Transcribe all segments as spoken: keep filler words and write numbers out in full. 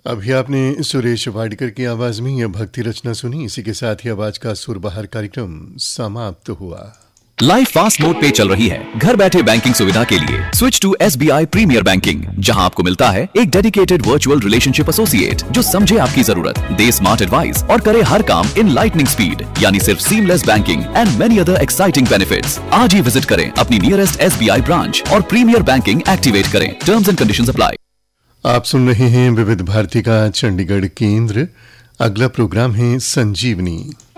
अभी आपने सुरेश वाडकर की आवाज में यह भक्ति रचना सुनी। इसी के साथ ही आवाज का सुर बहार कार्यक्रम समाप्त हुआ। लाइफ फास्ट मोड पे चल रही है। घर बैठे बैंकिंग सुविधा के लिए switch to S B I premiere banking, जहां आपको मिलता है एक डेडिकेटेड वर्चुअल रिलेशनशिप एसोसिएट जो समझे आपकी जरूरत, दे स्मार्ट एडवाइस और करे हर काम इन लाइटनिंग स्पीड, यानी सिर्फ seamless banking and many other exciting benefits. आज ही विजिट करें अपनी nearest S B I branch और प्रीमियर बैंकिंग एक्टिवेट करें। Terms and conditions apply. आप सुन रहे हैं विविध भारती का चंडीगढ़ केंद्र। अगला प्रोग्राम है संजीवनी।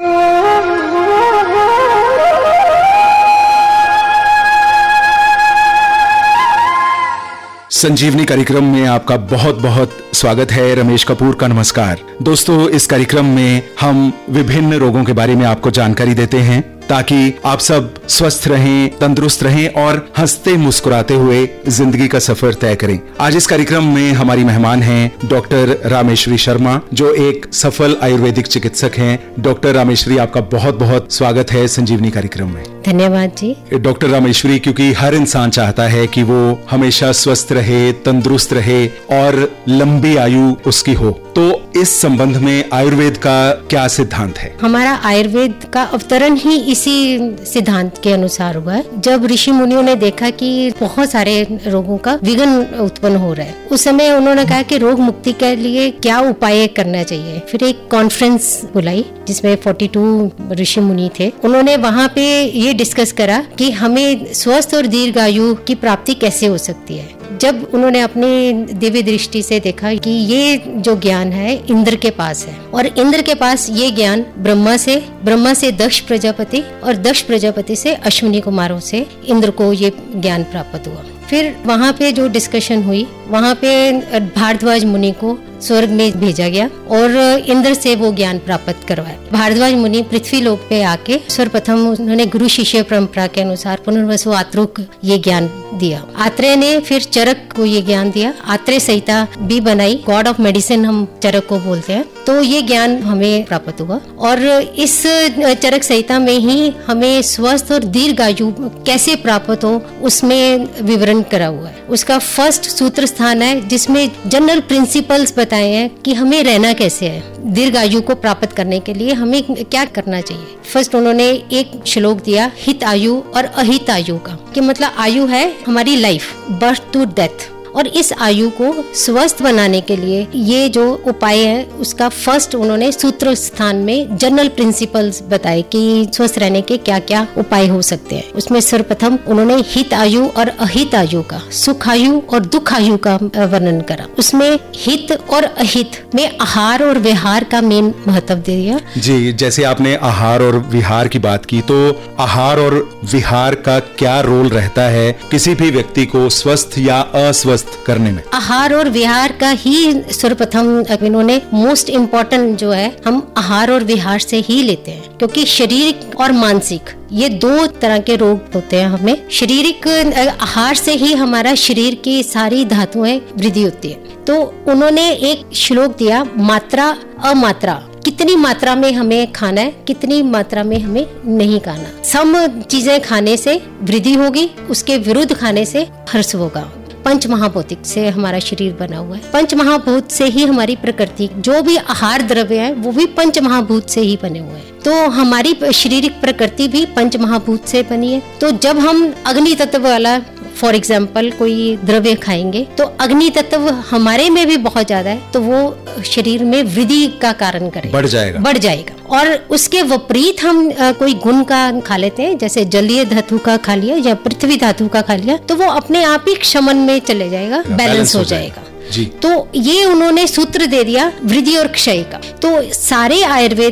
संजीवनी कार्यक्रम में आपका बहुत बहुत स्वागत है। रमेश कपूर का नमस्कार। दोस्तों, इस कार्यक्रम में हम विभिन्न रोगों के बारे में आपको जानकारी देते हैं ताकि आप सब स्वस्थ रहें, तंदुरुस्त रहें और हंसते मुस्कुराते हुए जिंदगी का सफर तय करें। आज इस कार्यक्रम में हमारी मेहमान हैं डॉक्टर रामेश्वरी शर्मा, जो एक सफल आयुर्वेदिक चिकित्सक हैं। डॉक्टर रामेश्वरी, आपका बहुत बहुत स्वागत है संजीवनी कार्यक्रम में। धन्यवाद जी। डॉक्टर रामेश्वरी, क्योंकि हर इंसान चाहता है कि वो हमेशा स्वस्थ रहे, तंदुरुस्त रहे और लंबी आयु उसकी हो, तो इस संबंध में आयुर्वेद का क्या सिद्धांत है? हमारा आयुर्वेद का अवतरण ही इसी सिद्धांत के अनुसार हुआ है। जब ऋषि मुनियों ने देखा कि बहुत सारे रोगों का विघ्न उत्पन्न हो रहा है, उस समय उन्होंने कहा कि रोग मुक्ति के लिए क्या उपाय करना चाहिए। फिर एक कॉन्फ्रेंस बुलाई जिसमें बयालीस ऋषि मुनि थे। उन्होंने वहाँ पे ये डिस्कस करा कि हमें स्वस्थ और दीर्घायु की प्राप्ति कैसे हो सकती है। जब उन्होंने अपनी दिव्य दृष्टि से देखा कि ये जो ज्ञान है इंद्र के पास है, और इंद्र के पास ये ज्ञान ब्रह्मा से ब्रह्मा से दक्ष प्रजापति और दक्ष प्रजापति से अश्विनी कुमारों से इंद्र को ये ज्ञान प्राप्त हुआ। फिर वहाँ पे जो डिस्कशन हुई, वहाँ पे भारद्वाज मुनि को स्वर्ग में भेजा गया और इंद्र से वो ज्ञान प्राप्त करवाया। भारद्वाज मुनि पृथ्वी लोक पे आके सर्वप्रथम उन्होंने गुरु शिष्य परंपरा के अनुसार पुनर्वसु आत्रेय को ये ज्ञान दिया। आत्रेय ने फिर चरक को ये ज्ञान दिया। आत्रेय संहिता भी बनाई, गॉड ऑफ मेडिसिन हम चरक को बोलते हैं। तो ये ज्ञान हमें प्राप्त हुआ और इस चरक संहिता में ही हमें स्वस्थ और दीर्घायु कैसे प्राप्त हो उसमें विवरण करा हुआ है। उसका फर्स्ट सूत्र स्थान है जिसमें जनरल प्रिंसिपल्स बताए हैं कि हमें रहना कैसे है, दीर्घायु को प्राप्त करने के लिए हमें क्या करना चाहिए। फर्स्ट उन्होंने एक श्लोक दिया हित आयु और अहित आयु का, कि मतलब आयु है हमारी लाइफ, बर्थ टू डेथ, और इस आयु को स्वस्थ बनाने के लिए ये जो उपाय है उसका फर्स्ट उन्होंने सूत्र स्थान में जनरल प्रिंसिपल्स बताए कि स्वस्थ रहने के क्या क्या उपाय हो सकते हैं। उसमें सर्वप्रथम उन्होंने हित आयु और अहित आयु का, सुख आयु और दुख आयु का वर्णन करा। उसमें हित और अहित में आहार और विहार का मेन महत्व दिया। जी, जैसे आपने आहार और विहार की बात की, तो आहार और विहार का क्या रोल रहता है किसी भी व्यक्ति को स्वस्थ या अस्वस्थ करने में? आहार और विहार का ही सर्वप्रथम इन्होंने मोस्ट इम्पोर्टेंट जो है हम आहार और विहार से ही लेते हैं, क्योंकि शारीरिक और मानसिक ये दो तरह के रोग होते हैं। हमें शारीरिक आहार से ही हमारा शरीर की सारी धातुएं वृद्धि होती है। तो उन्होंने एक श्लोक दिया, मात्रा अमात्रा, कितनी मात्रा में हमें खाना है, कितनी मात्रा में हमें नहीं खाना। सम चीजें खाने से वृद्धि होगी, उसके विरुद्ध खाने से ह्रास होगा। पंच महाभौतिक से हमारा शरीर बना हुआ है। पंच महाभूत से ही हमारी प्रकृति, जो भी आहार द्रव्य है वो भी पंच महाभूत से ही बने हुए हैं। तो हमारी शारीरिक प्रकृति भी पंच महाभूत से बनी है। तो जब हम अग्नि तत्व वाला फॉर एग्जाम्पल कोई द्रव्य खाएंगे तो अग्नि तत्व हमारे में भी बहुत ज्यादा है, तो वो शरीर में वृद्धि का कारण करेगा, बढ़ जाएगा बढ़ जाएगा और उसके विपरीत हम आ, कोई गुण का खा लेते हैं, जैसे जलीय धातु का खा लिया या पृथ्वी धातु का खा लिया, तो वो अपने आप ही क्षमन में चले जाएगा, बैलेंस हो जाएगा। जी। तो ये उन्होंने सूत्र दे दिया वृद्धि और क्षय का। तो सारे आयुर्वेद